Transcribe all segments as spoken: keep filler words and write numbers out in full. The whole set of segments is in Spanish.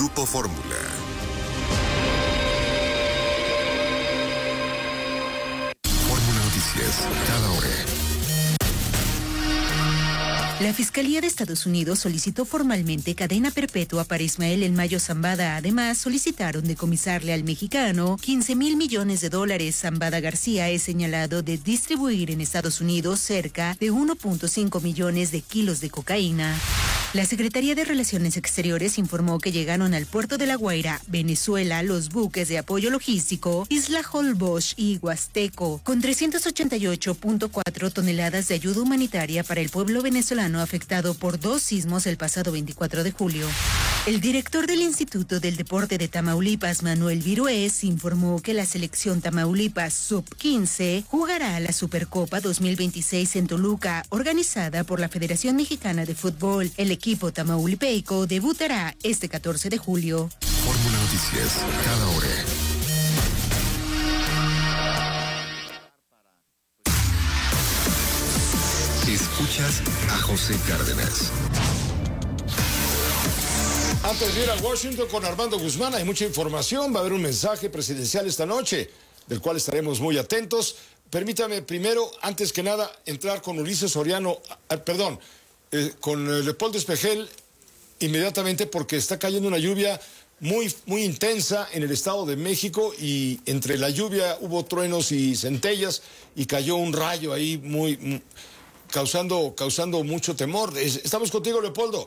Grupo Fórmula. Fórmula Noticias, cada hora. La Fiscalía de Estados Unidos solicitó formalmente cadena perpetua para Ismael El Mayo Zambada. Además, solicitaron decomisarle al mexicano quince mil millones de dólares. Zambada García es señalado de distribuir en Estados Unidos cerca de uno punto cinco millones de kilos de cocaína. La Secretaría de Relaciones Exteriores informó que llegaron al puerto de La Guaira, Venezuela, los buques de apoyo logístico Isla Holbox y Huasteco, con trescientos ochenta y ocho punto cuatro toneladas de ayuda humanitaria para el pueblo venezolano afectado por dos sismos el pasado veinticuatro de julio. El director del Instituto del Deporte de Tamaulipas, Manuel Virués, informó que la selección Tamaulipas sub quince jugará la Supercopa dos mil veintiséis en Toluca, organizada por la Federación Mexicana de Fútbol. El equipo tamaulipeico debutará este catorce de julio. Fórmula Noticias, cada hora. Escuchas a José Cárdenas. Antes de ir a Washington con Armando Guzmán, hay mucha información. Va a haber un mensaje presidencial esta noche, del cual estaremos muy atentos. Permítame primero, antes que nada, entrar con Ulises Soriano, ah, perdón, eh, con eh, Leopoldo Espejel inmediatamente, porque está cayendo una lluvia muy, muy intensa en el Estado de México, y entre la lluvia hubo truenos y centellas y cayó un rayo ahí muy, muy causando, causando mucho temor. Estamos contigo, Leopoldo.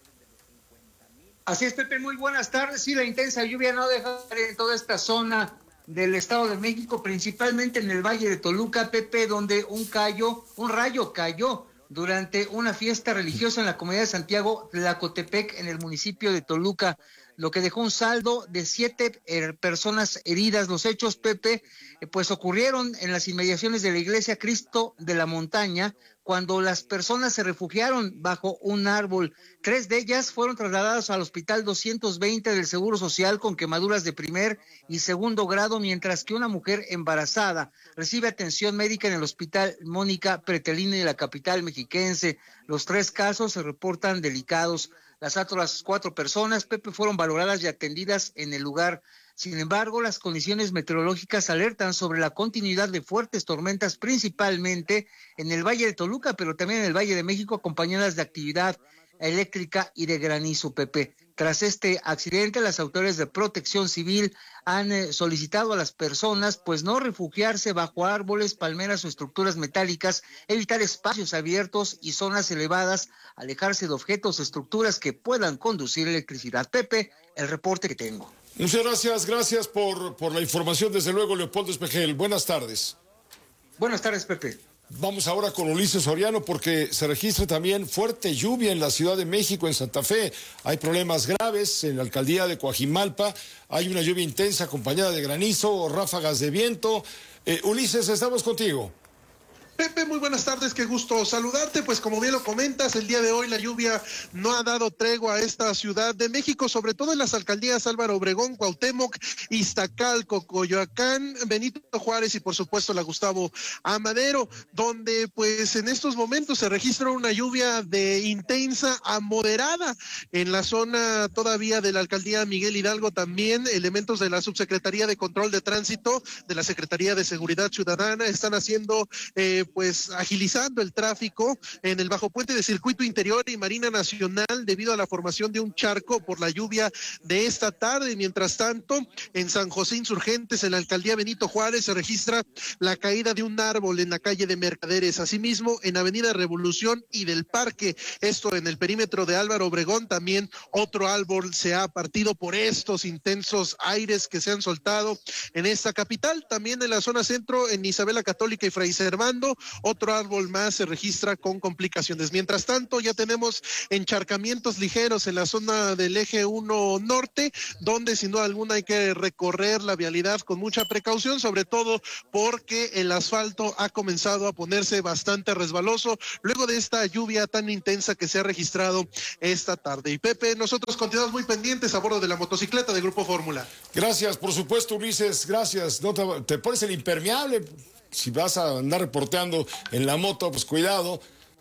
Así es, Pepe, muy buenas tardes. Sí, la intensa lluvia no deja en toda esta zona del Estado de México, principalmente en el Valle de Toluca, Pepe, donde un callo, un rayo cayó durante una fiesta religiosa en la comunidad de Santiago Tlacotepec, en el municipio de Toluca, lo que dejó un saldo de siete eh, personas heridas. Los hechos, Pepe, eh, pues ocurrieron en las inmediaciones de la iglesia Cristo de la Montaña, cuando las personas se refugiaron bajo un árbol. Tres de ellas fueron trasladadas al hospital doscientos veinte del Seguro Social con quemaduras de primer y segundo grado, mientras que una mujer embarazada recibe atención médica en el hospital Mónica Pretelini de la capital mexiquense. Los tres casos se reportan delicados. Las otras cuatro personas, Pepe, fueron valoradas y atendidas en el lugar. Sin embargo, las condiciones meteorológicas alertan sobre la continuidad de fuertes tormentas, principalmente en el Valle de Toluca, pero también en el Valle de México, acompañadas de actividad eléctrica y de granizo, Pepe. Tras este accidente, las autoridades de Protección Civil han eh, solicitado a las personas, pues, no refugiarse bajo árboles, palmeras o estructuras metálicas, evitar espacios abiertos y zonas elevadas, alejarse de objetos o estructuras que puedan conducir electricidad. Pepe, el reporte que tengo. Muchas gracias, gracias por, por la información, desde luego, Leopoldo Espejel. Buenas tardes. Buenas tardes, Pepe. Vamos ahora con Ulises Soriano, porque se registra también fuerte lluvia en la Ciudad de México, en Santa Fe. Hay problemas graves en la alcaldía de Coajimalpa. Hay una lluvia intensa acompañada de granizo, ráfagas de viento. Eh, Ulises, estamos contigo. Pepe, muy buenas tardes, qué gusto saludarte. Pues como bien lo comentas, el día de hoy la lluvia no ha dado tregua a esta Ciudad de México, sobre todo en las alcaldías Álvaro Obregón, Cuauhtémoc, Iztacalco, Coyoacán, Benito Juárez y por supuesto la Gustavo Amadero, donde pues en estos momentos se registra una lluvia de intensa a moderada. En la zona todavía de la alcaldía Miguel Hidalgo también elementos de la Subsecretaría de Control de Tránsito, de la Secretaría de Seguridad Ciudadana están haciendo eh, pues agilizando el tráfico en el bajo puente de Circuito Interior y Marina Nacional debido a la formación de un charco por la lluvia de esta tarde. Mientras tanto, en San José Insurgentes, en la alcaldía Benito Juárez, se registra la caída de un árbol en la calle de Mercaderes. Asimismo, en Avenida Revolución y del Parque, esto en el perímetro de Álvaro Obregón, también otro árbol se ha partido por estos intensos aires que se han soltado en esta capital. También en la zona centro, en Isabela Católica y Fray Servando, otro árbol más se registra con complicaciones. Mientras tanto, ya tenemos encharcamientos ligeros en la zona del eje uno norte, donde sin duda alguna hay que recorrer la vialidad con mucha precaución, sobre todo porque el asfalto ha comenzado a ponerse bastante resbaloso luego de esta lluvia tan intensa que se ha registrado esta tarde. Y Pepe, nosotros continuamos muy pendientes a bordo de la motocicleta de Grupo Fórmula. Gracias, por supuesto, Ulises, gracias. No te, te pones el impermeable. Si vas a andar reporteando en la moto, pues cuidado.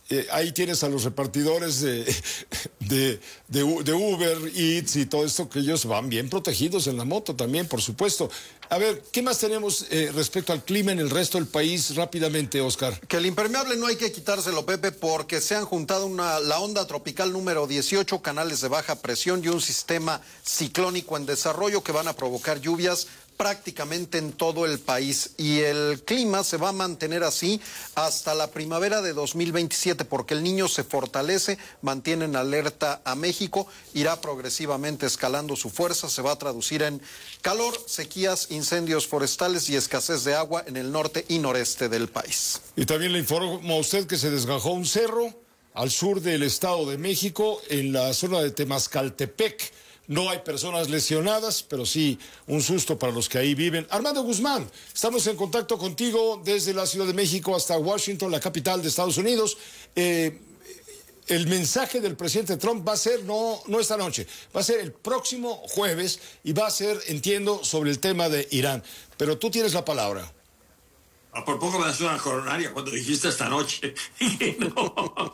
Eh, ahí tienes a los repartidores de, de, de, de Uber Eats y todo esto, que ellos van bien protegidos en la moto también, por supuesto. A ver, ¿qué más tenemos eh, respecto al clima en el resto del país rápidamente, Oscar? Que el impermeable no hay que quitárselo, Pepe, porque se han juntado una, la onda tropical número dieciocho, canales de baja presión y un sistema ciclónico en desarrollo que van a provocar lluvias prácticamente en todo el país, y el clima se va a mantener así hasta la primavera de dos mil veintisiete, porque el Niño se fortalece, mantiene en alerta a México, irá progresivamente escalando su fuerza, se va a traducir en calor, sequías, incendios forestales y escasez de agua en el norte y noreste del país. Y también le informo a usted que se desgajó un cerro al sur del Estado de México, en la zona de Temascaltepec. No hay personas lesionadas, pero sí un susto para los que ahí viven. Armando Guzmán, estamos en contacto contigo desde la Ciudad de México hasta Washington, la capital de Estados Unidos. Eh, el mensaje del presidente Trump va a ser, no, no esta noche, va a ser el próximo jueves y va a ser, entiendo, sobre el tema de Irán. Pero tú tienes la palabra. Ah, por poco me das una coronaria cuando dijiste esta noche. No.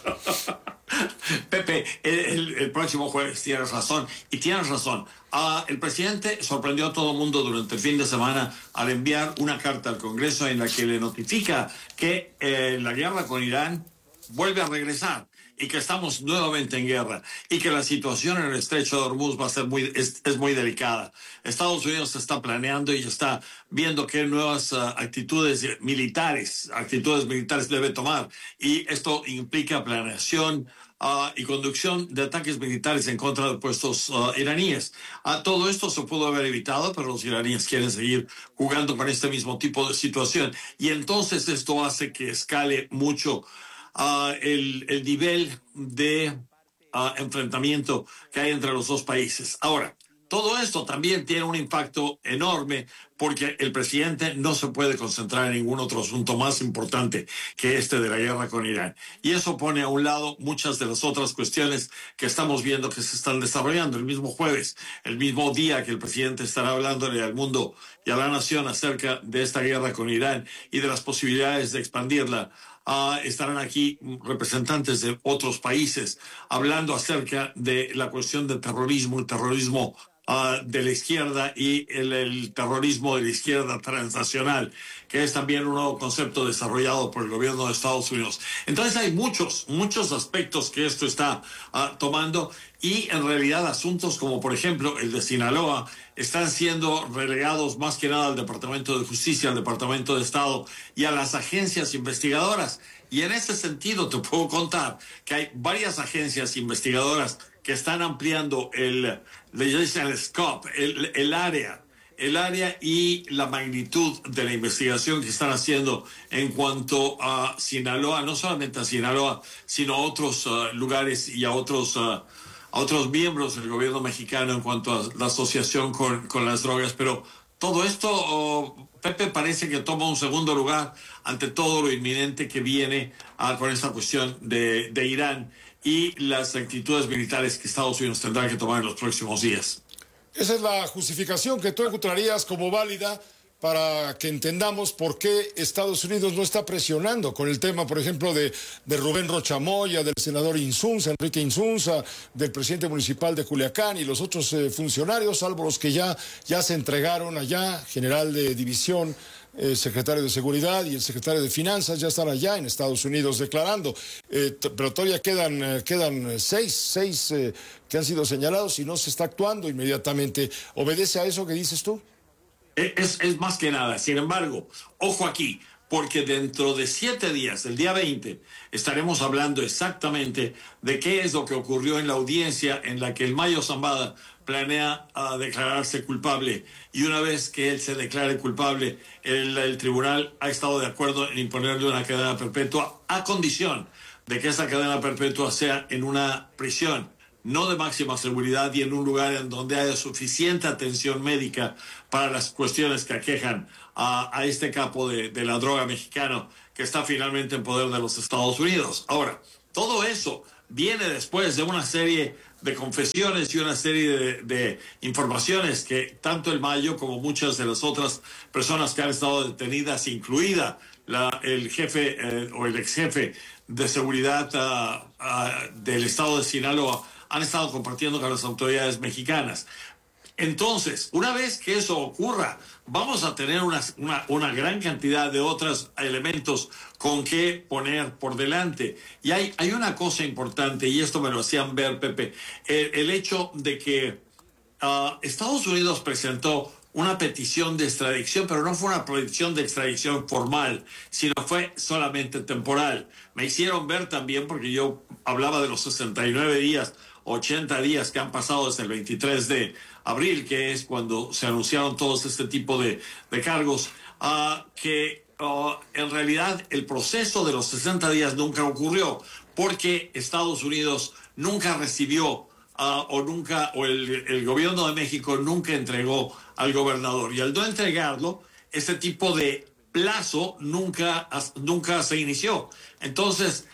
Pepe, el, el próximo jueves tienes razón, y tienes razón. Uh, el presidente sorprendió a todo el mundo durante el fin de semana al enviar una carta al Congreso en la que le notifica que eh, la guerra con Irán vuelve a regresar y que estamos nuevamente en guerra y que la situación en el estrecho de Hormuz va a ser muy, es, es muy delicada. Estados Unidos está planeando y está viendo qué nuevas uh, actitudes militares, actitudes militares debe tomar, y esto implica planeación Uh, y conducción de ataques militares en contra de puestos uh, iraníes. Uh, todo esto se pudo haber evitado, pero los iraníes quieren seguir jugando con este mismo tipo de situación. Y entonces esto hace que escale mucho uh, el, el nivel de uh, enfrentamiento que hay entre los dos países. Ahora, todo esto también tiene un impacto enorme porque el presidente no se puede concentrar en ningún otro asunto más importante que este de la guerra con Irán. Y eso pone a un lado muchas de las otras cuestiones que estamos viendo que se están desarrollando. El mismo jueves, el mismo día que el presidente estará hablándole al mundo y a la nación acerca de esta guerra con Irán y de las posibilidades de expandirla, Uh, estarán aquí representantes de otros países hablando acerca de la cuestión del terrorismo, el terrorismo uh, de la izquierda y el, el terrorismo de la izquierda transnacional, que es también un nuevo concepto desarrollado por el gobierno de Estados Unidos. Entonces hay muchos, muchos aspectos que esto está uh, tomando, y en realidad asuntos como por ejemplo el de Sinaloa están siendo relegados más que nada al Departamento de Justicia, al Departamento de Estado y a las agencias investigadoras. Y en ese sentido te puedo contar que hay varias agencias investigadoras que están ampliando el, le dicen el scope, el, el área, el área y la magnitud de la investigación que están haciendo en cuanto a Sinaloa, no solamente a Sinaloa, sino a otros uh, lugares y a otros uh, a otros miembros del gobierno mexicano en cuanto a la asociación con, con las drogas. Pero todo esto, oh, Pepe, parece que toma un segundo lugar ante todo lo inminente que viene uh, con esta cuestión de, de Irán y las actitudes militares que Estados Unidos tendrá que tomar en los próximos días. Esa es la justificación que tú encontrarías como válida para que entendamos por qué Estados Unidos no está presionando con el tema, por ejemplo, de, de Rubén Rocha Moya, del senador Insunza, Enrique Insunza, del presidente municipal de Culiacán y los otros eh, funcionarios, salvo los que ya, ya se entregaron allá, general de división, eh, secretario de Seguridad y el secretario de Finanzas ya están allá en Estados Unidos declarando. Eh, pero todavía quedan, eh, quedan seis, seis eh, que han sido señalados y no se está actuando inmediatamente. ¿Obedece a eso que dices tú? Es, es más que nada. Sin embargo, ojo aquí, porque dentro de siete días, el día veinte, estaremos hablando exactamente de qué es lo que ocurrió en la audiencia en la que el Mayo Zambada planea uh, declararse culpable, y una vez que él se declare culpable, el, el tribunal ha estado de acuerdo en imponerle una cadena perpetua a condición de que esa cadena perpetua sea en una prisión no de máxima seguridad y en un lugar en donde haya suficiente atención médica para las cuestiones que aquejan a, a este capo de, de la droga mexicano que está finalmente en poder de los Estados Unidos. Ahora, todo eso viene después de una serie de confesiones y una serie de, de informaciones que tanto el Mayo como muchas de las otras personas que han estado detenidas, incluida la, el jefe eh, o el ex jefe de seguridad uh, uh, del estado de Sinaloa han estado compartiendo con las autoridades mexicanas. Entonces, una vez que eso ocurra, vamos a tener una, una, una gran cantidad de otros elementos con que poner por delante. Y hay, hay una cosa importante, y esto me lo hacían ver, Pepe, el, el hecho de que uh, Estados Unidos presentó una petición de extradición, pero no fue una petición de extradición formal, sino fue solamente temporal. Me hicieron ver también, porque yo hablaba de los sesenta y nueve días, ochenta días que han pasado desde el veintitrés de abril, que es cuando se anunciaron todos este tipo de, de cargos, uh, que uh, en realidad el proceso de los sesenta días nunca ocurrió, porque Estados Unidos nunca recibió Uh, o nunca, o el, el gobierno de México nunca entregó al gobernador. Y al no entregarlo, ese tipo de plazo nunca, nunca se inició. Entonces,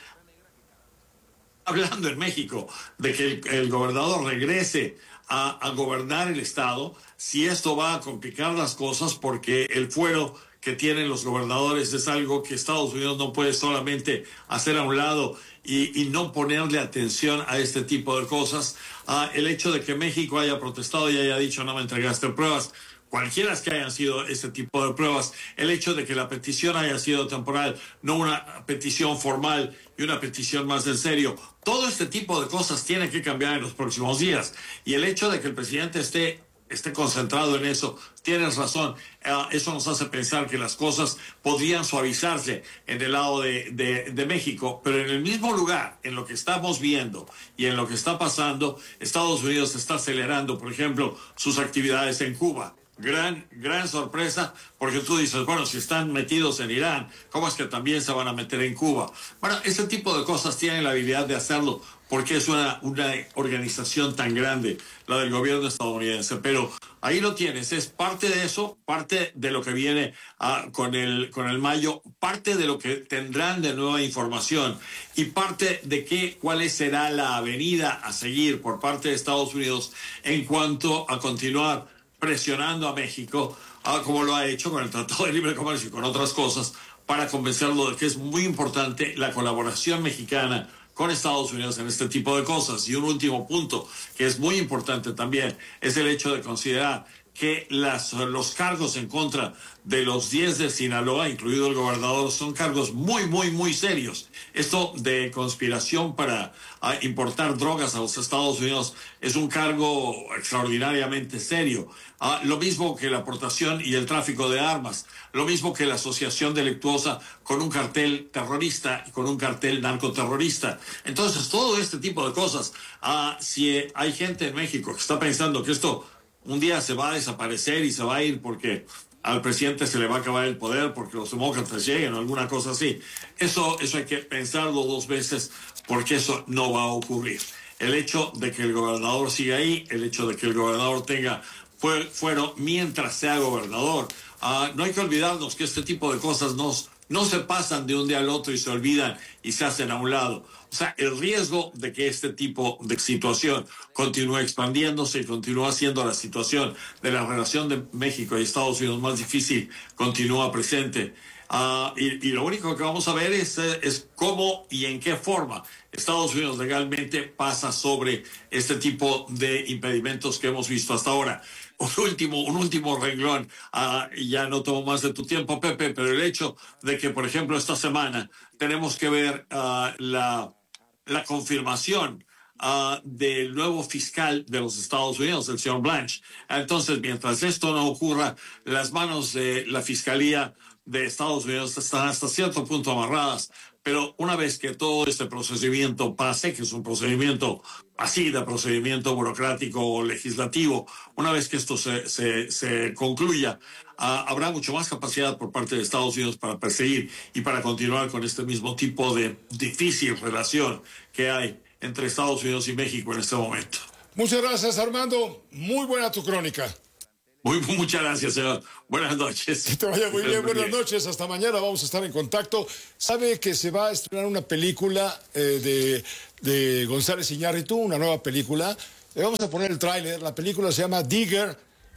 hablando en México de que el, el gobernador regrese a, a gobernar el estado, si esto va a complicar las cosas, porque el fuero que tienen los gobernadores es algo que Estados Unidos no puede solamente hacer a un lado y, y no ponerle atención a este tipo de cosas. Uh, el hecho de que México haya protestado y haya dicho no me entregaste pruebas, cualquiera que hayan sido este tipo de pruebas, el hecho de que la petición haya sido temporal, no una petición formal y una petición más en serio, todo este tipo de cosas tiene que cambiar en los próximos días. Y el hecho de que el presidente esté esté concentrado en eso, tienes razón, uh, eso nos hace pensar que las cosas podrían suavizarse en el lado de, de, de México, pero en el mismo lugar, en lo que estamos viendo y en lo que está pasando, Estados Unidos está acelerando, por ejemplo, sus actividades en Cuba. Gran, gran sorpresa, porque tú dices, bueno, si están metidos en Irán, ¿cómo es que también se van a meter en Cuba? Bueno, ese tipo de cosas tienen la habilidad de hacerlo, porque es una, una organización tan grande, la del gobierno estadounidense. Pero ahí lo tienes, es parte de eso, parte de lo que viene uh, con el, con el mayo, parte de lo que tendrán de nueva información y parte de qué, cuál será la avenida a seguir por parte de Estados Unidos en cuanto a continuar presionando a México, uh, como lo ha hecho con el Tratado de Libre Comercio y con otras cosas, para convencerlo de que es muy importante la colaboración mexicana con Estados Unidos en este tipo de cosas. Y un último punto que es muy importante también es el hecho de considerar que las, los cargos en contra de los diez de Sinaloa, incluido el gobernador, son cargos muy, muy, muy serios. Esto de conspiración para uh, importar drogas a los Estados Unidos es un cargo extraordinariamente serio. Uh, lo mismo que la aportación y el tráfico de armas, lo mismo que la asociación delictuosa con un cartel terrorista y con un cartel narcoterrorista. Entonces, todo este tipo de cosas, uh, si hay gente en México que está pensando que esto un día se va a desaparecer y se va a ir porque al presidente se le va a acabar el poder porque los demócratas lleguen o alguna cosa así, eso, eso hay que pensarlo dos veces, porque eso no va a ocurrir. El hecho de que el gobernador siga ahí, el hecho de que el gobernador tenga fuero mientras sea gobernador, uh, no hay que olvidarnos que este tipo de cosas no, no se pasan de un día al otro y se olvidan y se hacen a un lado. O sea, el riesgo de que este tipo de situación continúe expandiéndose y continúe haciendo la situación de la relación de México y Estados Unidos más difícil continúa presente. Uh, y, y lo único que vamos a ver es, es cómo y en qué forma Estados Unidos legalmente pasa sobre este tipo de impedimentos que hemos visto hasta ahora. Un último, un último renglón, uh, y ya no tomo más de tu tiempo, Pepe, pero el hecho de que, por ejemplo, esta semana tenemos que ver uh, la, la confirmación Uh, del nuevo fiscal de los Estados Unidos, el señor Blanche. Entonces, mientras esto no ocurra, las manos de la Fiscalía de Estados Unidos están hasta cierto punto amarradas, pero una vez que todo este procedimiento pase, que es un procedimiento así de procedimiento burocrático o legislativo, una vez que esto se, se, se concluya, uh, habrá mucho más capacidad por parte de Estados Unidos para perseguir y para continuar con este mismo tipo de difícil relación que hay entre Estados Unidos y México en este momento. Muchas gracias, Armando. Muy buena tu crónica. Muy, muchas gracias, señor. Buenas noches. Que te vaya muy bien. Buenas noches. Hasta mañana. Vamos a estar en contacto. Sabe que se va a estrenar una película eh, de, de González Iñárritu, una nueva película. Le vamos a poner el tráiler. La película se llama Digger.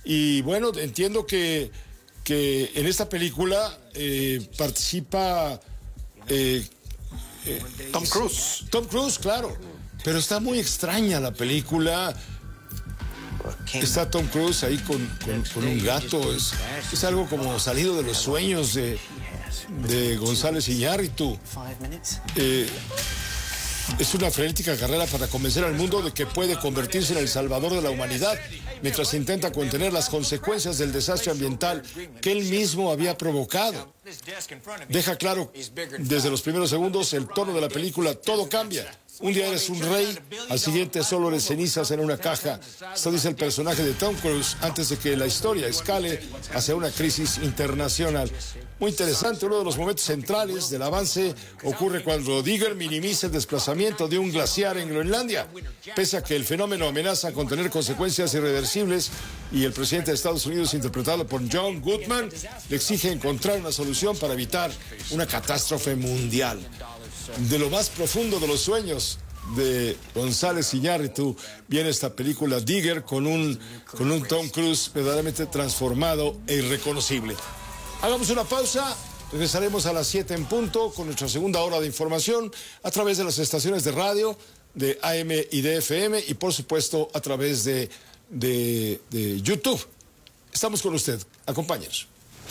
Y bueno, entiendo que, que en esta película eh, participa... Eh, eh, Tom Cruise. Tom Cruise, claro. Pero está muy extraña la película. Está Tom Cruise ahí con, con, con un gato. Es, es algo como salido de los sueños de, de González Iñárritu. Eh, es una frenética carrera para convencer al mundo de que puede convertirse en el salvador de la humanidad, mientras intenta contener las consecuencias del desastre ambiental que él mismo había provocado. Deja claro desde los primeros segundos el tono de la película, todo cambia. Un día eres un rey, al siguiente solo eres cenizas en una caja. Esto dice el personaje de Tom Cruise antes de que la historia escale hacia una crisis internacional. Muy interesante, uno de los momentos centrales del avance ocurre cuando Digger minimiza el desplazamiento de un glaciar en Groenlandia. Pese a que el fenómeno amenaza con tener consecuencias irreversibles y el presidente de Estados Unidos, interpretado por John Goodman, le exige encontrar una solución para evitar una catástrofe mundial. De lo más profundo de los sueños de González Iñárritu viene esta película Digger con un, con un Tom Cruise verdaderamente transformado e irreconocible. Hagamos una pausa, regresaremos a las siete en punto con nuestra segunda hora de información a través de las estaciones de radio de A M y de F M y por supuesto a través de, de, de YouTube. Estamos con usted, acompáñenos.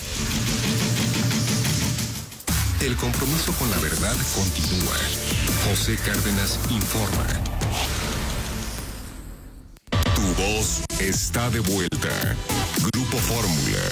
El compromiso con la verdad continúa. José Cárdenas informa. Tu voz está de vuelta. Grupo Fórmula.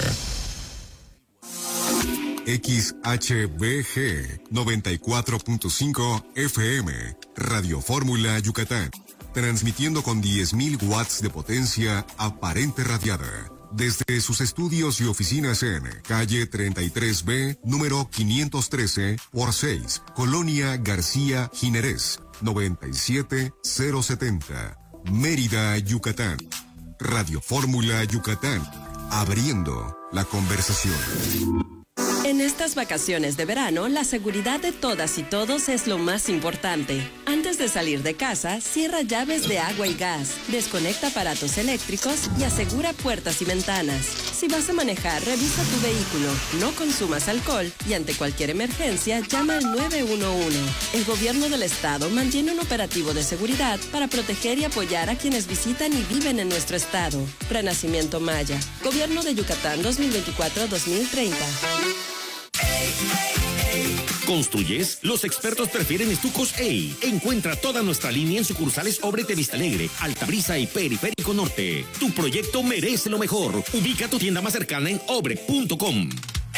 X H B G noventa y cuatro punto cinco F M. Radio Fórmula Yucatán. Transmitiendo con diez mil watts de potencia aparente radiada. Desde sus estudios y oficinas en calle treinta y tres B, número quinientos trece por seis, Colonia García Ginerés, noventa y siete mil setenta, Mérida, Yucatán. Radio Fórmula Yucatán, abriendo la conversación. En estas vacaciones de verano, la seguridad de todas y todos es lo más importante. Antes de salir de casa, cierra llaves de agua y gas, desconecta aparatos eléctricos y asegura puertas y ventanas. Si vas a manejar, revisa tu vehículo, no consumas alcohol y ante cualquier emergencia, llama al nueve uno uno. El gobierno del estado mantiene un operativo de seguridad para proteger y apoyar a quienes visitan y viven en nuestro estado. Renacimiento Maya. Gobierno de Yucatán dos mil veinticuatro a dos mil treinta. ¿Construyes? Los expertos prefieren estucos E I. Encuentra toda nuestra línea en sucursales Obrete Vista Alegre, Altabrisa y Periférico Norte. Tu proyecto merece lo mejor. Ubica tu tienda más cercana en obre punto com.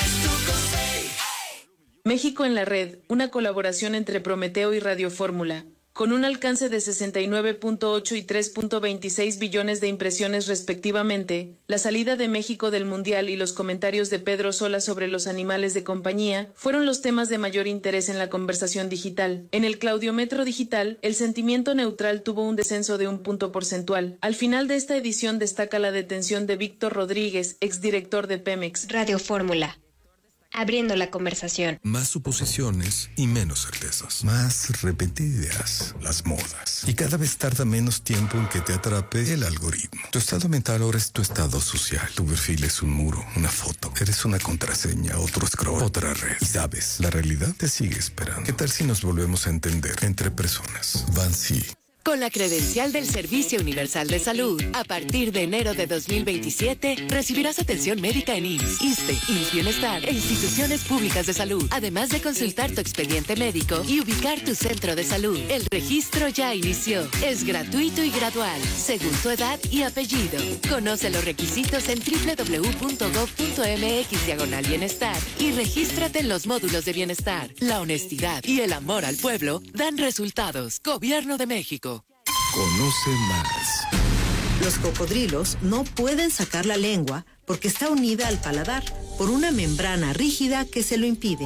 México en la red, una colaboración entre Prometeo y Radio Fórmula. Con un alcance de sesenta y nueve punto ocho y tres punto veintiséis billones de impresiones respectivamente, la salida de México del Mundial y los comentarios de Pedro Sola sobre los animales de compañía fueron los temas de mayor interés en la conversación digital. En el Claudiometro digital, el sentimiento neutral tuvo un descenso de un punto porcentual. Al final de esta edición destaca la detención de Víctor Rodríguez, exdirector de Pemex. Radio Fórmula. Abriendo la conversación. Más suposiciones y menos certezas. Más repetidas las modas. Y cada vez tarda menos tiempo en que te atrape el algoritmo. Tu estado mental ahora es tu estado social. Tu perfil es un muro, una foto. Eres una contraseña, otro scroll, otra red. Y sabes, la realidad te sigue esperando. ¿Qué tal si nos volvemos a entender entre personas? Bansi. Con la credencial del Servicio Universal de Salud, a partir de enero de dos mil veintisiete, recibirás atención médica en I M S S, ISSSTE, I M S S Bienestar e instituciones públicas de salud, además de consultar tu expediente médico y ubicar tu centro de salud. El registro ya inició. Es gratuito y gradual, según tu edad y apellido. Conoce los requisitos en doble u doble u doble u punto gob punto eme equis diagonal bienestar y regístrate en los módulos de bienestar. La honestidad y el amor al pueblo dan resultados. Gobierno de México. Conoce más. Los cocodrilos no pueden sacar la lengua porque está unida al paladar por una membrana rígida que se lo impide.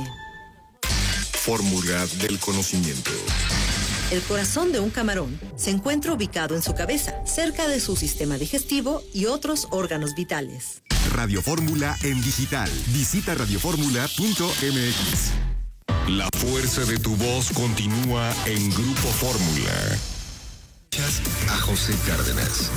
Fórmula del conocimiento. El corazón de un camarón se encuentra ubicado en su cabeza, cerca de su sistema digestivo y otros órganos vitales. Radio Fórmula en digital. Visita radio fórmula punto eme equis. La fuerza de tu voz continúa en Grupo Fórmula. A José Cárdenas.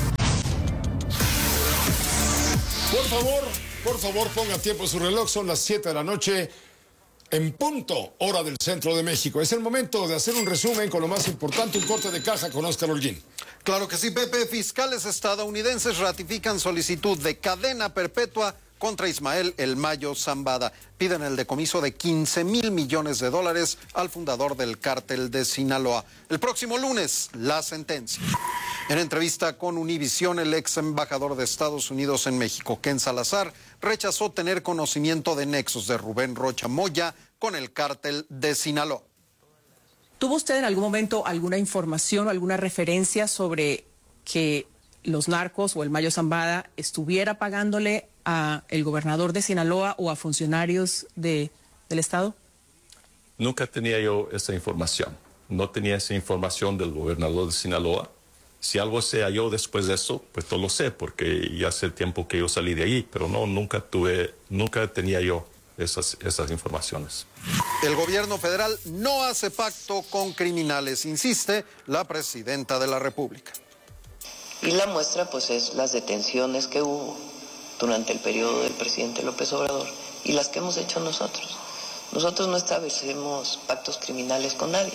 Por favor, por favor, ponga tiempo en su reloj. Son las siete de la noche. En punto, hora del centro de México. Es el momento de hacer un resumen con lo más importante, un corte de caja con Óscar Holguín. Claro que sí, Pepe. Fiscales estadounidenses ratifican solicitud de cadena perpetua contra Ismael El Mayo Zambada. Piden el decomiso de quince mil millones de dólares al fundador del cártel de Sinaloa. El próximo lunes, la sentencia. En entrevista con Univisión, el ex embajador de Estados Unidos en México, Ken Salazar, rechazó tener conocimiento de nexos de Rubén Rocha Moya con el cártel de Sinaloa. ¿Tuvo usted en algún momento alguna información o alguna referencia sobre que los narcos o el Mayo Zambada estuviera pagándole a el gobernador de Sinaloa o a funcionarios de, del estado? Nunca tenía yo esa información. No tenía esa información del gobernador de Sinaloa. Si algo se halló después de eso, pues no lo sé, porque ya hace tiempo que yo salí de ahí, pero no, nunca tuve, nunca tenía yo esas, esas informaciones. El gobierno federal no hace pacto con criminales, insiste la presidenta de la República. Y la muestra, pues, es las detenciones que hubo durante el periodo del presidente López Obrador y las que hemos hecho nosotros. Nosotros no establecemos pactos criminales con nadie.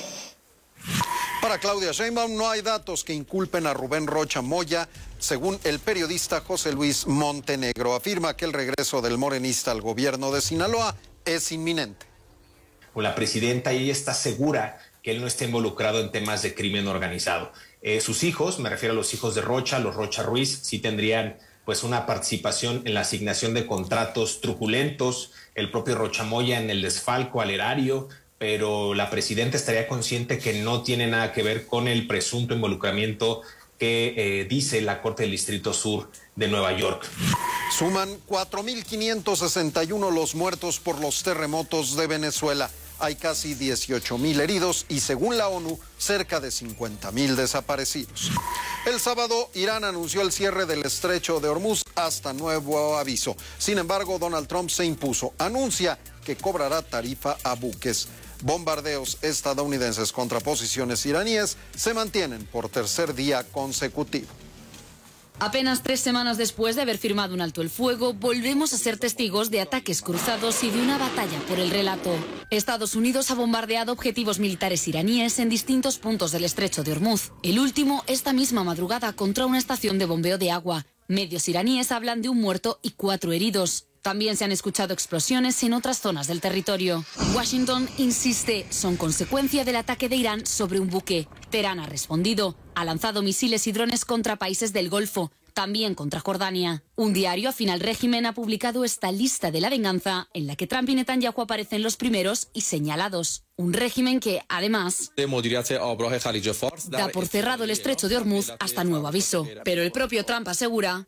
Para Claudia Sheinbaum no hay datos que inculpen a Rubén Rocha Moya, según el periodista José Luis Montenegro. Afirma que el regreso del morenista al gobierno de Sinaloa es inminente. La presidenta, ella está segura que él no está involucrado en temas de crimen organizado. Eh, sus hijos, me refiero a los hijos de Rocha, los Rocha Ruiz, sí tendrían pues una participación en la asignación de contratos truculentos, el propio Rocha Moya en el desfalco al erario, pero la presidenta estaría consciente que no tiene nada que ver con el presunto involucramiento que eh, dice la Corte del Distrito Sur de Nueva York. Suman cuatro mil quinientos sesenta y uno los muertos por los terremotos de Venezuela. Hay casi dieciocho mil heridos y, según la ONU, cerca de cincuenta mil desaparecidos. El sábado, Irán anunció el cierre del estrecho de Hormuz hasta nuevo aviso. Sin embargo, Donald Trump se impuso. Anuncia que cobrará tarifa a buques. Bombardeos estadounidenses contra posiciones iraníes se mantienen por tercer día consecutivo. Apenas tres semanas después de haber firmado un alto el fuego, volvemos a ser testigos de ataques cruzados y de una batalla por el relato. Estados Unidos ha bombardeado objetivos militares iraníes en distintos puntos del estrecho de Hormuz. El último, esta misma madrugada, contra una estación de bombeo de agua. Medios iraníes hablan de un muerto y cuatro heridos. También se han escuchado explosiones en otras zonas del territorio. Washington insiste, son consecuencia del ataque de Irán sobre un buque. Teherán ha respondido, ha lanzado misiles y drones contra países del Golfo, también contra Jordania. Un diario afín al régimen ha publicado esta lista de la venganza, en la que Trump y Netanyahu aparecen los primeros y señalados. Un régimen que, además, da por cerrado el estrecho de Hormuz hasta nuevo aviso. Pero el propio Trump asegura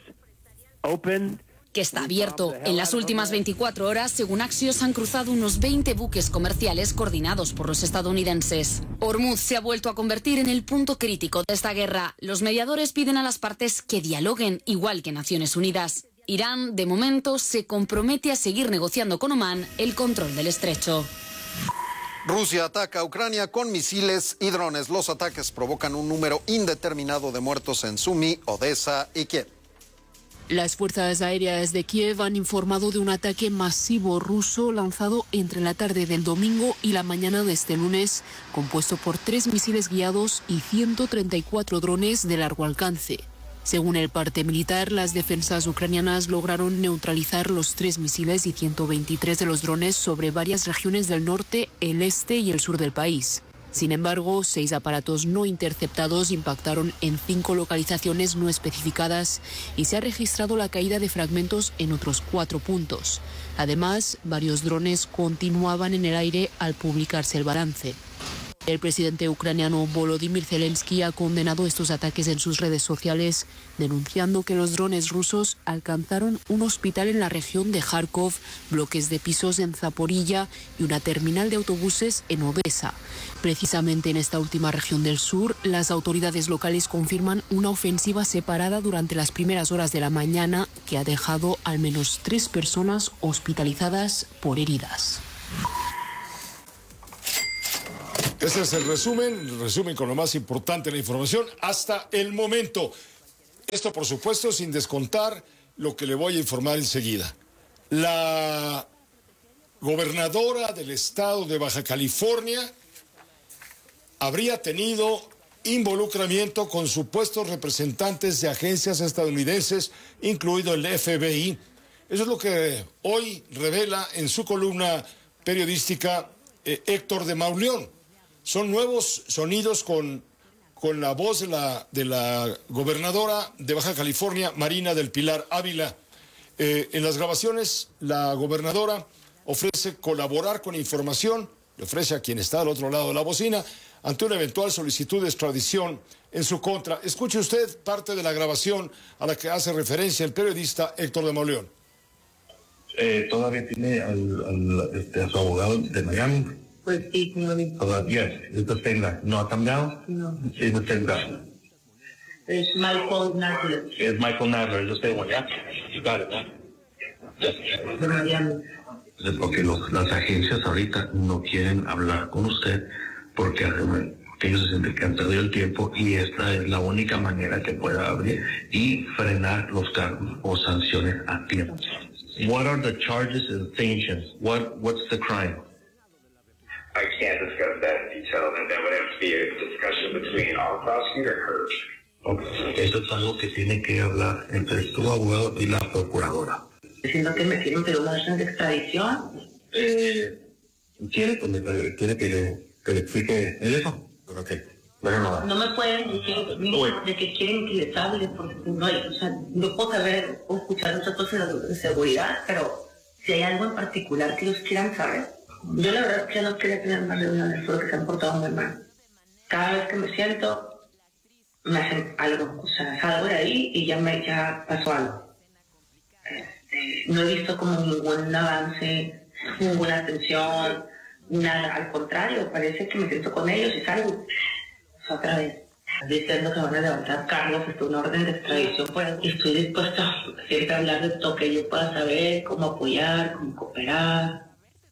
que está abierto. En las últimas veinticuatro horas, según Axios, han cruzado unos veinte buques comerciales coordinados por los estadounidenses. Hormuz se ha vuelto a convertir en el punto crítico de esta guerra. Los mediadores piden a las partes que dialoguen, igual que Naciones Unidas. Irán, de momento, se compromete a seguir negociando con Omán el control del estrecho. Rusia ataca a Ucrania con misiles y drones. Los ataques provocan un número indeterminado de muertos en Sumy, Odessa y Kiev. Las fuerzas aéreas de Kiev han informado de un ataque masivo ruso lanzado entre la tarde del domingo y la mañana de este lunes, compuesto por tres misiles guiados y ciento treinta y cuatro drones de largo alcance. Según el parte militar, las defensas ucranianas lograron neutralizar los tres misiles y ciento veintitrés de los drones sobre varias regiones del norte, el este y el sur del país. Sin embargo, seis aparatos no interceptados impactaron en cinco localizaciones no especificadas y se ha registrado la caída de fragmentos en otros cuatro puntos. Además, varios drones continuaban en el aire al publicarse el balance. El presidente ucraniano Volodymyr Zelensky ha condenado estos ataques en sus redes sociales, denunciando que los drones rusos alcanzaron un hospital en la región de Kharkov, bloques de pisos en Zaporilla y una terminal de autobuses en Odessa. Precisamente en esta última región del sur, las autoridades locales confirman una ofensiva separada durante las primeras horas de la mañana que ha dejado al menos tres personas hospitalizadas por heridas. Este es el resumen, el resumen con lo más importante de la información hasta el momento. Esto, por supuesto, sin descontar lo que le voy a informar enseguida. La gobernadora del estado de Baja California habría tenido involucramiento con supuestos representantes de agencias estadounidenses, incluido el F B I. Eso es lo que hoy revela en su columna periodística eh, Héctor de Mauleón. Son nuevos sonidos con, con la voz de la, de la gobernadora de Baja California, Marina del Pilar Ávila. Eh, en las grabaciones, la gobernadora ofrece colaborar con información, le ofrece a quien está al otro lado de la bocina, ante una eventual solicitud de extradición en su contra. Escuche usted parte de la grabación a la que hace referencia el periodista Héctor de Mauleón. Eh, ¿Todavía tiene al, al, este, a su abogado de Miami? Pues sí, no me Todavía, yes, it's the same guy. ¿No ha cambiado? No. It's the same guy. Es Michael Nadler. Es Michael Nadler, it's the same one, yeah? You got it, huh? Yes. De Miami. Porque los, las agencias ahorita no quieren hablar con usted porque, porque ellos se sienten que han perdido el tiempo y esta es la única manera que pueda abrir y frenar los cargos o sanciones a tiempo. What are the charges and sanctions? What What's the crime? I can't discuss that in detail, and that would have to be a discussion between our prosecutor and her. Okay. Eso es algo que tiene que hablar entre tu abogado y la procuradora. Diciendo que me quieren pedir una orden de extradición. Eh, ¿Quiere, quiere que, le, que le explique eso? Ok. Pero no, no me pueden decir no, de que quieren que les hable, porque no hay, o sea, no puedo saber o escuchar muchas cosas de seguridad, pero si hay algo en particular que ellos quieran saber. Yo la verdad es que no quería tener más reuniones porque se han portado muy mal. Cada vez que me siento, me hacen algo, o sea, salgo de ahí y ya me ya pasó algo. Este, no he visto como ningún avance, ninguna atención, nada, al contrario, parece que me siento con ellos y salgo otra vez. Diciendo que van a levantar cargos, esto una orden de extradición, pues estoy dispuesta a siempre hablar de todo que yo pueda saber, cómo apoyar, cómo cooperar.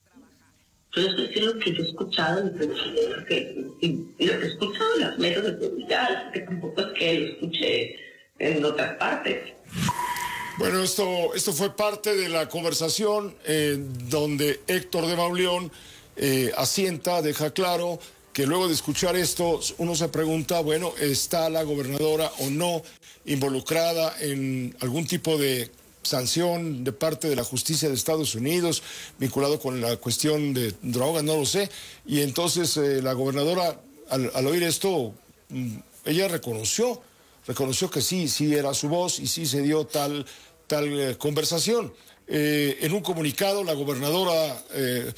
Yo estoy diciendo lo que yo he escuchado y, que, y, y lo que he escuchado en los medios de publicidad, que tampoco es que lo escuché en otras partes. Bueno, esto, esto fue parte de la conversación eh, donde Héctor de Mauleón eh, asienta, deja claro que luego de escuchar esto, uno se pregunta, bueno, ¿está la gobernadora o no involucrada en algún tipo de sanción de parte de la justicia de Estados Unidos, vinculado con la cuestión de drogas? No lo sé. Y entonces eh, la gobernadora, al, al oír esto, ella reconoció, reconoció que sí, sí era su voz y sí se dio tal, tal eh, conversación. Eh, en un comunicado, la gobernadora Eh,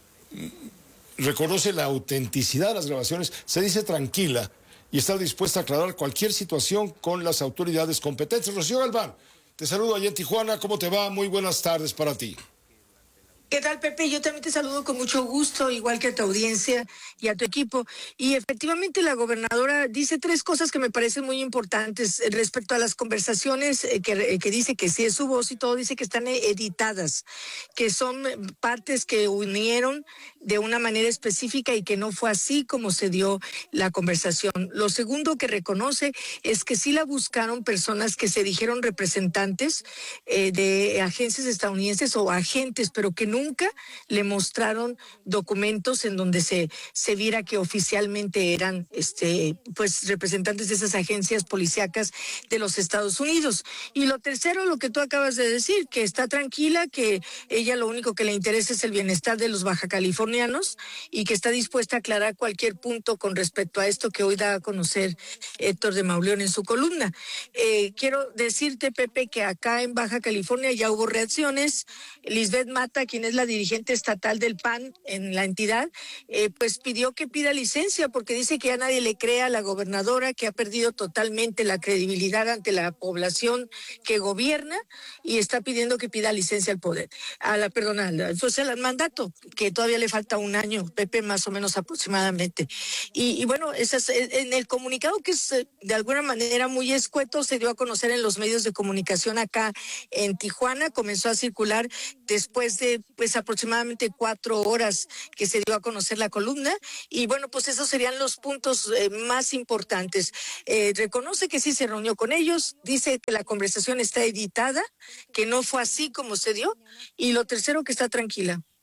reconoce la autenticidad de las grabaciones, se dice tranquila y está dispuesta a aclarar cualquier situación con las autoridades competentes. Rocío Galván, te saludo allá en Tijuana, ¿cómo te va? Muy buenas tardes para ti. ¿Qué tal, Pepe? Yo también te saludo con mucho gusto, igual que a tu audiencia y a tu equipo. Y efectivamente la gobernadora dice tres cosas que me parecen muy importantes respecto a las conversaciones eh, que, que dice que sí es su voz y todo, dice que están editadas, que son partes que unieron de una manera específica y que no fue así como se dio la conversación. Lo segundo que reconoce es que sí la buscaron personas que se dijeron representantes eh, de agencias estadounidenses o agentes, pero que no nunca le mostraron documentos en donde se, se viera que oficialmente eran este, pues, representantes de esas agencias policíacas de los Estados Unidos. Y lo tercero, lo que tú acabas de decir, que está tranquila, que ella lo único que le interesa es el bienestar de los baja californianos y que está dispuesta a aclarar cualquier punto con respecto a esto que hoy da a conocer Héctor de Mauleón en su columna. Eh, quiero decirte, Pepe, que acá en Baja California ya hubo reacciones. Lisbeth Mata, quien es la dirigente estatal del P A N en la entidad, eh, pues pidió que pida licencia porque dice que ya nadie le cree a la gobernadora, que ha perdido totalmente la credibilidad ante la población que gobierna y está pidiendo que pida licencia al poder, a la, perdón, al, pues al mandato, que todavía le falta un año, Pepe, más o menos aproximadamente. Y, y bueno, esas, en el comunicado que es de alguna manera muy escueto, se dio a conocer en los medios de comunicación acá en Tijuana, comenzó a circular después de pues aproximadamente cuatro horas que se dio a conocer la columna y bueno, pues esos serían los puntos eh, más importantes. Eh, reconoce que sí se reunió con ellos, dice que la conversación está editada, que no fue así como se dio y lo tercero que está tranquila.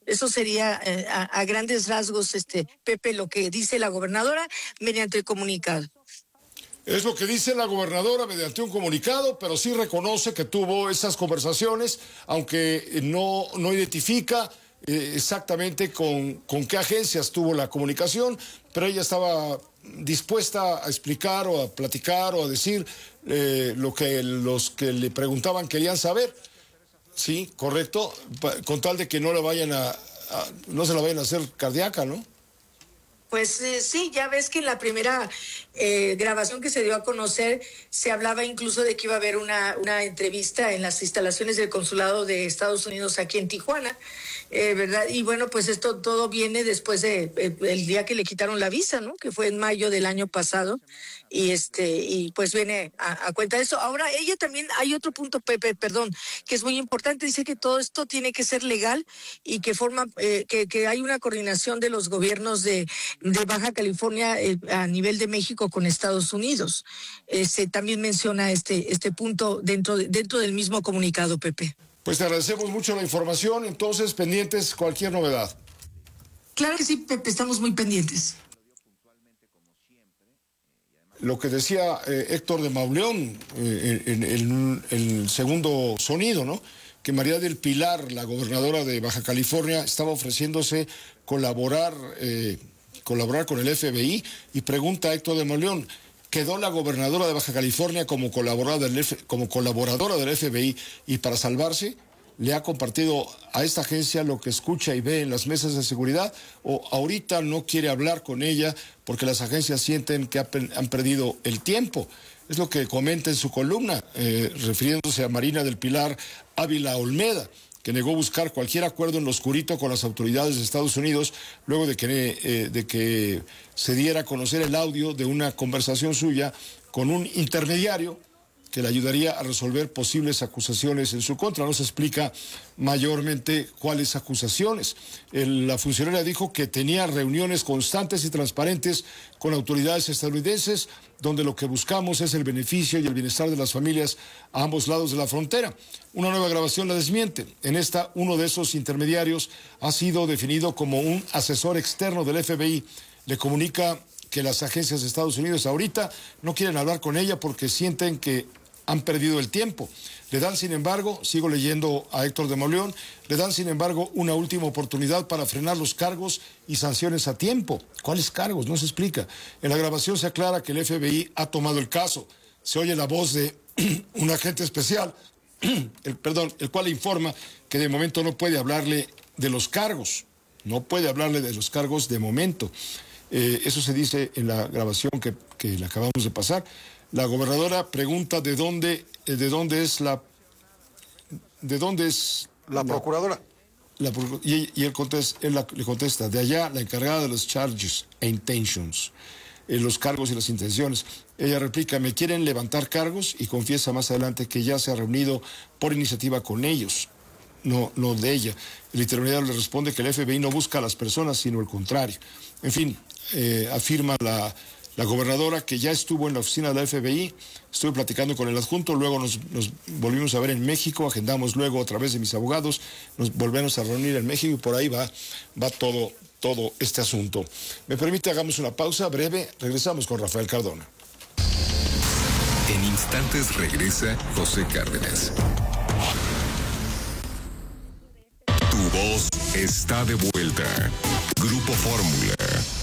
Eso sería eh, a, a grandes rasgos, este Pepe, lo que dice la gobernadora mediante el comunicado. Es lo que dice la gobernadora mediante un comunicado, pero sí reconoce que tuvo esas conversaciones, aunque no, no identifica eh, exactamente con, con qué agencias tuvo la comunicación, pero ella estaba dispuesta a explicar o a platicar o a decir eh, lo que los que le preguntaban querían saber. Sí, correcto, con tal de que no le vayan a, a no se la vayan a hacer cardíaca, ¿no? Pues eh, sí, ya ves que en la primera eh, grabación que se dio a conocer se hablaba incluso de que iba a haber una, una entrevista en las instalaciones del consulado de Estados Unidos aquí en Tijuana, eh, ¿verdad? Y bueno, pues esto todo viene después de eh, el día que le quitaron la visa, ¿no? Que fue en mayo del año pasado. Y este y pues viene a, a cuenta de eso. Ahora, ella también, hay otro punto, Pepe, perdón, que es muy importante, dice que todo esto tiene que ser legal y que forma, eh, que, que hay una coordinación de los gobiernos de, de Baja California eh, a nivel de México con Estados Unidos. Eh, se también menciona este, este punto dentro, de, dentro del mismo comunicado, Pepe. Pues te agradecemos mucho la información, entonces pendientes cualquier novedad. Claro que sí, Pepe, estamos muy pendientes. Lo que decía eh, Héctor de Mauleón eh, en, en, en el segundo sonido, ¿no? Que María del Pilar, la gobernadora de Baja California, estaba ofreciéndose colaborar, eh, colaborar con el F B I, y pregunta a Héctor de Mauleón, ¿quedó la gobernadora de Baja California como colaboradora del F, como colaboradora del F B I y para salvarse le ha compartido a esta agencia lo que escucha y ve en las mesas de seguridad, o ahorita no quiere hablar con ella porque las agencias sienten que han perdido el tiempo? Es lo que comenta en su columna, eh, refiriéndose a Marina del Pilar Ávila Olmeda, que negó buscar cualquier acuerdo en lo oscurito con las autoridades de Estados Unidos luego de que, eh, de que se diera a conocer el audio de una conversación suya con un intermediario que le ayudaría a resolver posibles acusaciones en su contra. No se explica mayormente cuáles acusaciones. El, la funcionaria dijo que tenía reuniones constantes y transparentes con autoridades estadounidenses, donde lo que buscamos es el beneficio y el bienestar de las familias a ambos lados de la frontera. Una nueva grabación la desmiente. En esta, uno de esos intermediarios ha sido definido como un asesor externo del F B I. Le comunica que las agencias de Estados Unidos ahorita no quieren hablar con ella porque sienten que han perdido el tiempo. Le dan, sin embargo, sigo leyendo a Héctor de Mauleón, le dan, sin embargo, una última oportunidad para frenar los cargos y sanciones a tiempo. ¿Cuáles cargos? No se explica. En la grabación se aclara que el F B I ha tomado el caso. Se oye la voz de un agente especial, el, perdón, el cual informa que de momento no puede hablarle de los cargos. No puede hablarle de los cargos de momento. Eh, eso se dice en la grabación que, que le acabamos de pasar. La gobernadora pregunta de dónde, de dónde es la, de dónde es la procuradora. La, y, y él, contesta, él la, le contesta, de allá la encargada de los charges e intentions, eh, los cargos y las intenciones. Ella replica, me quieren levantar cargos, y confiesa más adelante que ya se ha reunido por iniciativa con ellos, no, no de ella. El intermediario le responde que el F B I no busca a las personas, sino el contrario. En fin, eh, afirma la... La gobernadora, que ya estuvo en la oficina de la F B I, estuve platicando con el adjunto, luego nos, nos volvimos a ver en México, agendamos luego a través de mis abogados, nos volvemos a reunir en México y por ahí va, va todo, todo este asunto. ¿Me permite, hagamos una pausa breve? Regresamos con Rafael Cardona. En instantes regresa José Cárdenas. Tu voz está de vuelta. Grupo Fórmula.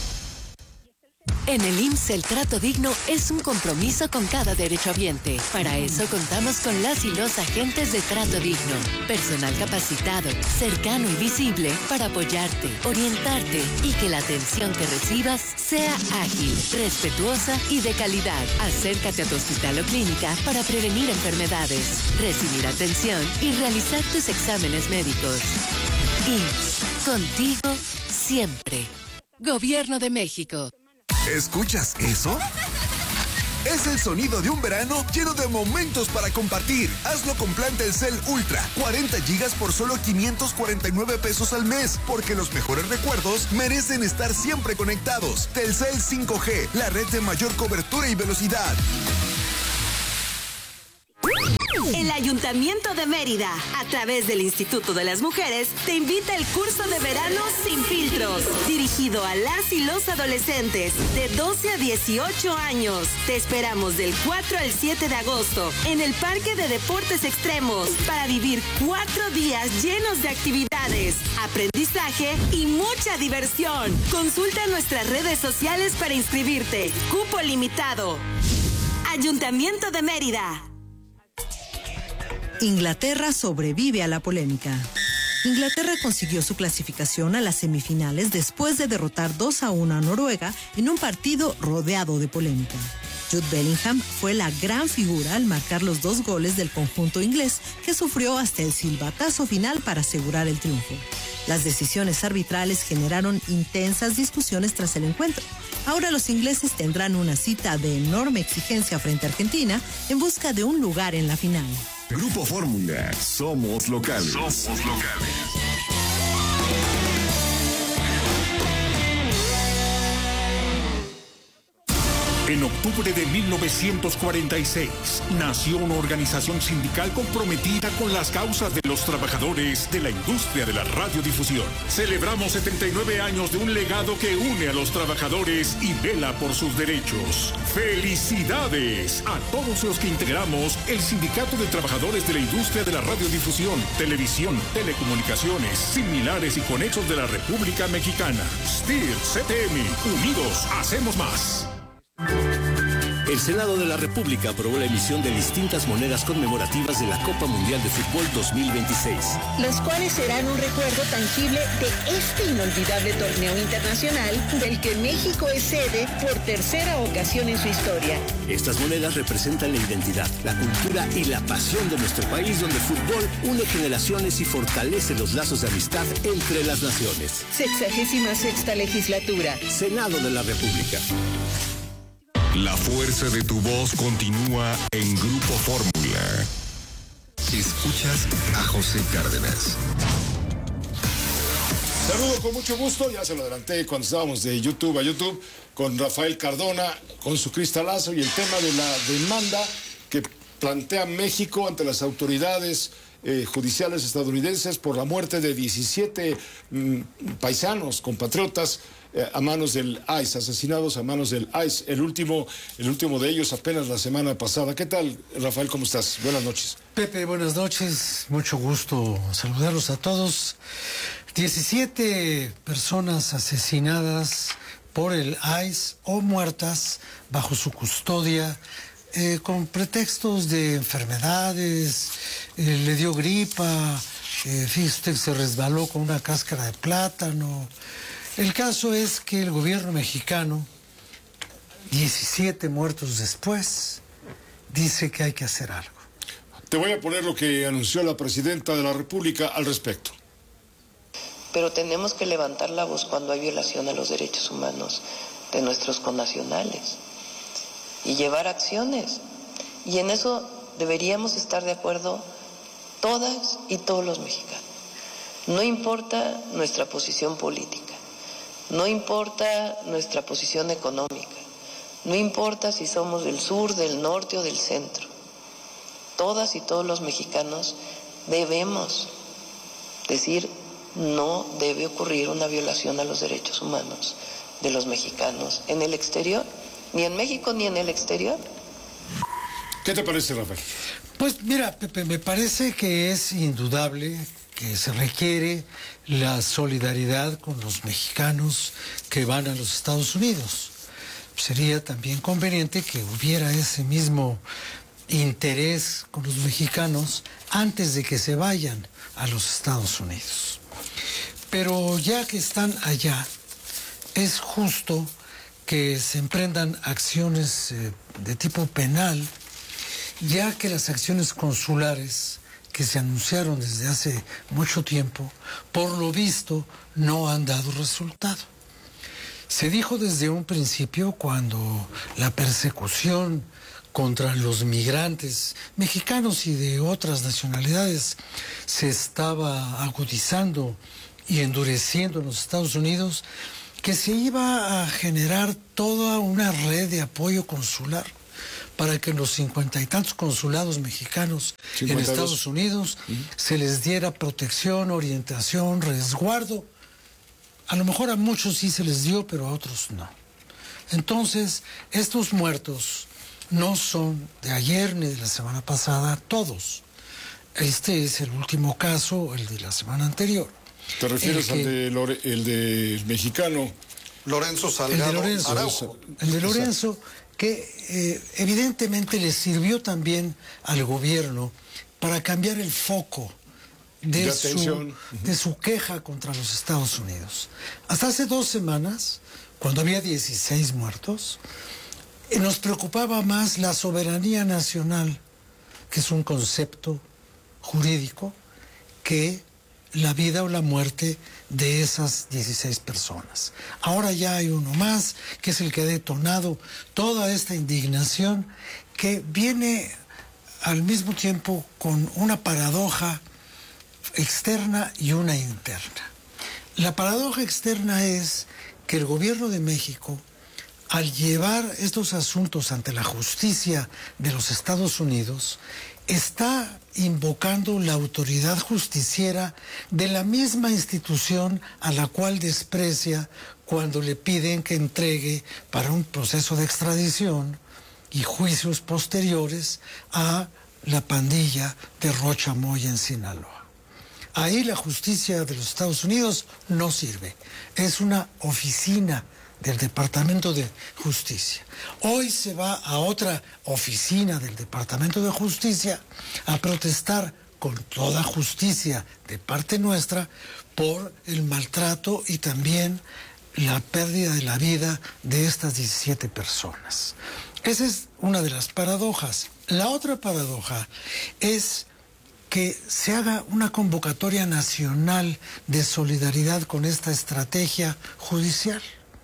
En el I M S S el trato digno es un compromiso con cada derechohabiente. Para eso contamos con las y los agentes de trato digno. Personal capacitado, cercano y visible para apoyarte, orientarte y que la atención que recibas sea ágil, respetuosa y de calidad. Acércate a tu hospital o clínica para prevenir enfermedades, recibir atención y realizar tus exámenes médicos. I M S S, contigo siempre. Gobierno de México. ¿Escuchas eso? Es el sonido de un verano lleno de momentos para compartir. Hazlo con plan Telcel Ultra, cuarenta gigas por solo quinientos cuarenta y nueve pesos al mes, porque los mejores recuerdos merecen estar siempre conectados. Telcel cinco G, la red de mayor cobertura y velocidad. El Ayuntamiento de Mérida, a través del Instituto de las Mujeres, te invita al curso de verano Sin Filtros, dirigido a las y los adolescentes de doce a dieciocho años. Te esperamos del cuatro al siete de agosto en el Parque de Deportes Extremos para vivir cuatro días llenos de actividades, aprendizaje y mucha diversión. Consulta nuestras redes sociales para inscribirte. Cupo limitado. Ayuntamiento de Mérida. Inglaterra sobrevive a la polémica. Inglaterra consiguió su clasificación a las semifinales después de derrotar dos a uno a Noruega en un partido rodeado de polémica. Jude Bellingham fue la gran figura al marcar los dos goles del conjunto inglés, que sufrió hasta el silbatazo final para asegurar el triunfo. Las decisiones arbitrales generaron intensas discusiones tras el encuentro. Ahora los ingleses tendrán una cita de enorme exigencia frente a Argentina en busca de un lugar en la final. Grupo Fórmula, somos locales. Somos locales. En octubre de mil novecientos cuarenta y seis, nació una organización sindical comprometida con las causas de los trabajadores de la industria de la radiodifusión. Celebramos setenta y nueve años de un legado que une a los trabajadores y vela por sus derechos. ¡Felicidades a todos los que integramos el Sindicato de Trabajadores de la Industria de la Radiodifusión, Televisión, Telecomunicaciones, Similares y Conexos de la República Mexicana! S T I R, C T M, unidos hacemos más. El Senado de la República aprobó la emisión de distintas monedas conmemorativas de la Copa Mundial de Fútbol dos mil veintiséis. Los cuales serán un recuerdo tangible de este inolvidable torneo internacional del que México es sede por tercera ocasión en su historia. Estas monedas representan la identidad, la cultura y la pasión de nuestro país, donde el fútbol une generaciones y fortalece los lazos de amistad entre las naciones. Sexagésima sexta legislatura. Senado de la República. La fuerza de tu voz continúa en Grupo Fórmula. Escuchas a José Cárdenas. Saludo con mucho gusto, ya se lo adelanté cuando estábamos de YouTube a YouTube, con Rafael Cardona, con su cristalazo y el tema de la demanda que plantea México ante las autoridades eh, judiciales estadounidenses por la muerte de diecisiete mm, paisanos, compatriotas, Eh, a manos del I C E, asesinados a manos del I C E, el último, el último de ellos apenas la semana pasada. ¿Qué tal, Rafael? ¿Cómo estás? Buenas noches. Pepe, buenas noches. Mucho gusto saludarlos a todos. diecisiete personas asesinadas por el I C E o muertas bajo su custodia eh, con pretextos de enfermedades, eh, le dio gripa, eh, fíjate que se resbaló con una cáscara de plátano. El caso es que el gobierno mexicano, diecisiete muertos después, dice que hay que hacer algo. Te voy a poner lo que anunció la presidenta de la República al respecto. Pero tenemos que levantar la voz cuando hay violación a los derechos humanos de nuestros connacionales y llevar acciones. Y en eso deberíamos estar de acuerdo todas y todos los mexicanos. No importa nuestra posición política. No importa nuestra posición económica, no importa si somos del sur, del norte o del centro. Todas y todos los mexicanos debemos decir no debe ocurrir una violación a los derechos humanos de los mexicanos en el exterior, ni en México ni en el exterior. ¿Qué te parece, Rafael? Pues mira, Pepe, me parece que es indudable que se requiere la solidaridad con los mexicanos que van a los Estados Unidos. Sería también conveniente que hubiera ese mismo interés con los mexicanos antes de que se vayan a los Estados Unidos. Pero ya que están allá, es justo que se emprendan acciones eh, de tipo penal, ya que las acciones consulares que se anunciaron desde hace mucho tiempo, por lo visto, no han dado resultado. Se dijo desde un principio, cuando la persecución contra los migrantes mexicanos y de otras nacionalidades se estaba agudizando y endureciendo en los Estados Unidos, que se iba a generar toda una red de apoyo consular para que en los cincuenta y tantos consulados mexicanos cincuenta y dos en Estados Unidos uh-huh. se les diera protección, orientación, resguardo. A lo mejor a muchos sí se les dio, pero a otros no. Entonces, estos muertos no son de ayer ni de la semana pasada, todos. Este es el último caso, el de la semana anterior. ¿Te refieres al de Lore, el de mexicano? Lorenzo Salgado El de Lorenzo, Araujo. El de Lorenzo, que eh, evidentemente le sirvió también al gobierno para cambiar el foco de, de, su, de su queja contra los Estados Unidos. Hasta hace dos semanas, cuando había dieciséis muertos, eh, nos preocupaba más la soberanía nacional, que es un concepto jurídico, que la vida o la muerte de esas dieciséis personas. Ahora ya hay uno más, que es el que ha detonado toda esta indignación, que viene al mismo tiempo con una paradoja externa y una interna. La paradoja externa es que el gobierno de México, al llevar estos asuntos ante la justicia de los Estados Unidos, está invocando la autoridad justiciera de la misma institución a la cual desprecia cuando le piden que entregue para un proceso de extradición y juicios posteriores a la pandilla de Rocha Moya en Sinaloa. Ahí la justicia de los Estados Unidos no sirve. Es una oficina del Departamento de Justicia. Hoy se va a otra oficina del Departamento de Justicia a protestar con toda justicia de parte nuestra por el maltrato y también la pérdida de la vida de estas diecisiete personas. Esa es una de las paradojas. La otra paradoja es que se haga una convocatoria nacional de solidaridad con esta estrategia judicial.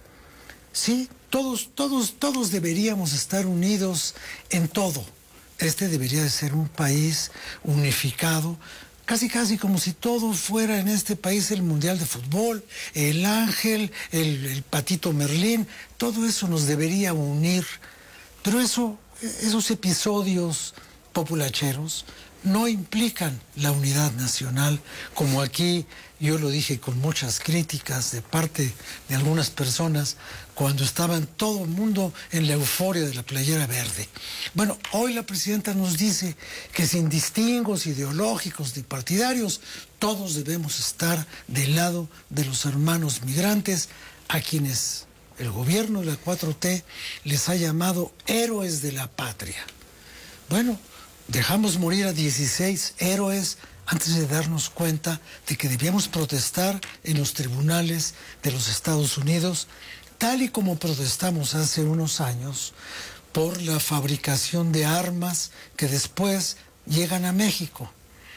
Sí, todos, todos, todos deberíamos estar unidos en todo. Este debería de ser un país unificado, casi casi como si todo fuera en este país el Mundial de Fútbol, el Ángel, el, el Patito Merlín, todo eso nos debería unir. Pero eso, esos episodios populacheros no implican la unidad nacional, como aquí yo lo dije con muchas críticas de parte de algunas personas cuando estaban todo el mundo en la euforia de la playera verde. Bueno, hoy la presidenta nos dice que sin distingos ideológicos ni partidarios, todos debemos estar del lado de los hermanos migrantes, a quienes el gobierno de la cuatro T les ha llamado héroes de la patria. Bueno, dejamos morir a dieciséis héroes antes de darnos cuenta de que debíamos protestar en los tribunales de los Estados Unidos, tal y como protestamos hace unos años por la fabricación de armas que después llegan a México.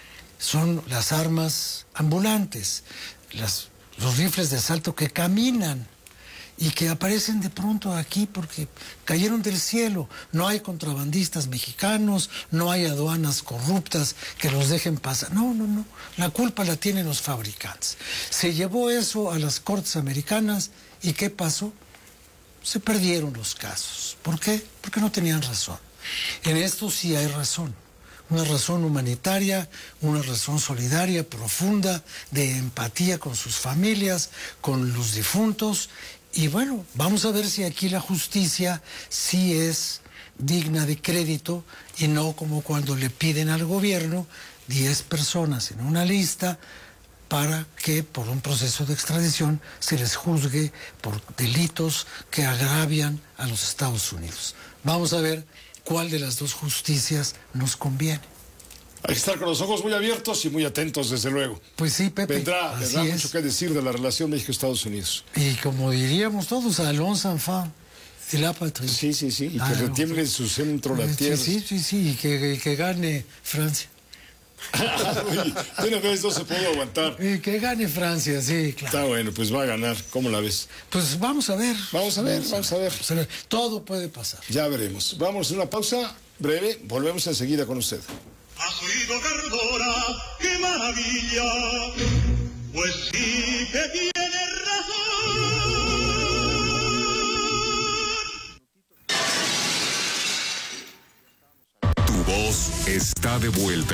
Son las armas ambulantes, las, los rifles de asalto que caminan y que aparecen de pronto aquí porque cayeron del cielo. No hay contrabandistas mexicanos, no hay aduanas corruptas que los dejen pasar. No, no, no. La culpa la tienen los fabricantes. Se llevó eso a las cortes americanas y ¿qué pasó? Se perdieron los casos. ¿Por qué? Porque no tenían razón. En esto sí hay razón. Una razón humanitaria, una razón solidaria, profunda, de empatía con sus familias, con los difuntos. Y bueno, vamos a ver si aquí la justicia sí es digna de crédito y no como cuando le piden al gobierno diez personas en una lista para que por un proceso de extradición se les juzgue por delitos que agravian a los Estados Unidos. Vamos a ver cuál de las dos justicias nos conviene. Hay que estar con los ojos muy abiertos y muy atentos, desde luego. Pues sí, Pepe. Vendrá, vendrá mucho que decir de la relación México-Estados Unidos. Y como diríamos todos, a Alonso Sanfán, de la patria. Sí, sí, sí, y que retiemble en su centro la tierra. Sí, sí, sí, y que, y que gane Francia. De una vez no se puede aguantar. Y que gane Francia, sí, claro. Está bueno, pues va a ganar. ¿Cómo la ves? Pues vamos a ver. Vamos a ver, vamos a ver. Vamos a ver. Todo puede pasar. Ya veremos. Vamos a una pausa breve. Volvemos enseguida con usted. ¿Has oído, Cardona? ¡Qué maravilla! Pues sí que tiene razón. está de vuelta.